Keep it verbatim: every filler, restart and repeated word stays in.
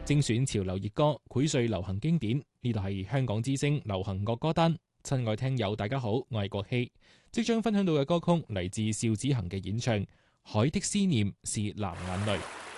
精選潮流熱歌，薈萃流行經典。呢度係香港之聲流行樂歌單。親愛聽友大家好，我係國希，即將分享到嘅歌曲嚟自邵子恒嘅演唱《海的思念是藍眼淚》。